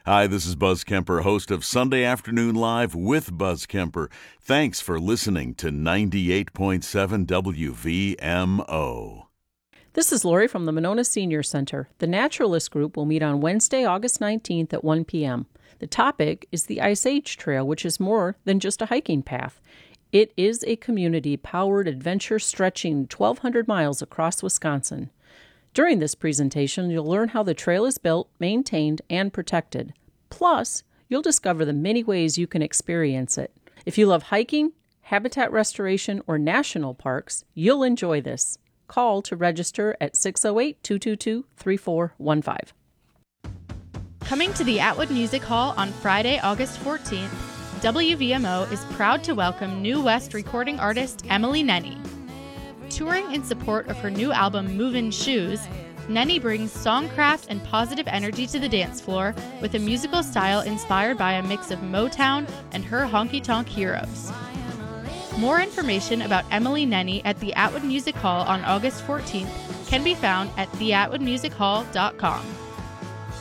Hi, this is Buzz Kemper, host of Sunday Afternoon Live with Buzz Kemper. Thanks for listening to 98.7 WVMO. This is Lori from the Monona Senior Center. The Naturalist Group will meet on Wednesday, August 19th at 1 p.m. The topic is the Ice Age Trail, which is more than just a hiking path. It is a community-powered adventure stretching 1,200 miles across Wisconsin. During this presentation, you'll learn how the trail is built, maintained, and protected. Plus, you'll discover the many ways you can experience it. If you love hiking, habitat restoration, or national parks, you'll enjoy this. Call to register at 608-222-3415. Coming to the Atwood Music Hall on Friday, August 14th, WVMO is proud to welcome New West recording artist Emily Nenny. Touring in support of her new album Movin' Shoes, Nenny brings songcraft and positive energy to the dance floor with a musical style inspired by a mix of Motown and her honky-tonk heroes. More information about Emily Nenny at the Atwood Music Hall on August 14th can be found at theatwoodmusichall.com.